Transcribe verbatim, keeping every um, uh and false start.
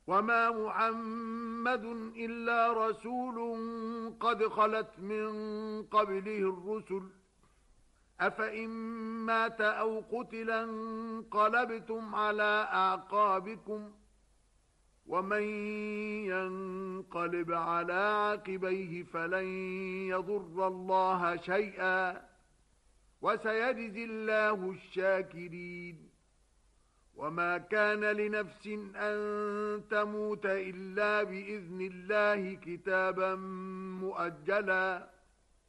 وما محمد إلا رسول قد خلت من قبله الرسل أفإن مات أو قتلا انقلبتم على أعقابكم ومن ينقلب على عقبيه فلن يضر الله شيئا وسيجزي الله الشاكرين وما كان لنفس أن تموت إلا بإذن الله كتابا مؤجلا